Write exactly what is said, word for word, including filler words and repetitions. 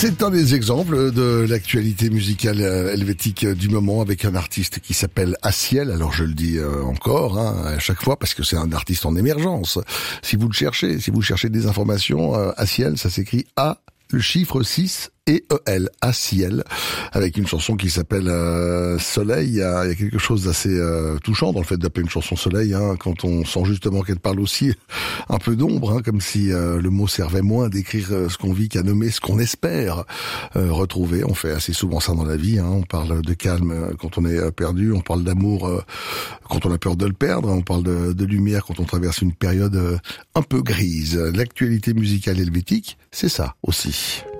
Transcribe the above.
C'est un des exemples de l'actualité musicale helvétique du moment avec un artiste qui s'appelle Aciel. Alors je le dis encore hein, à chaque fois parce que c'est un artiste en émergence. Si vous le cherchez, si vous cherchez des informations, Aciel, ça s'écrit A, le chiffre six et E L, Aciel, avec une chanson qui s'appelle euh, Soleil. Il y, a, il y a quelque chose d'assez euh, touchant dans le fait d'appeler une chanson Soleil, hein, quand on sent justement qu'elle parle aussi un peu d'ombre, hein, comme si euh, le mot servait moins à décrire euh, ce qu'on vit qu'à nommer ce qu'on espère euh, retrouver. On fait assez souvent ça dans la vie, hein. On parle de calme euh, quand on est euh, perdu, on parle d'amour euh, quand on a peur de le perdre, on parle de, de lumière quand on traverse une période euh, un peu grise. L'actualité musicale helvétique, c'est ça aussi.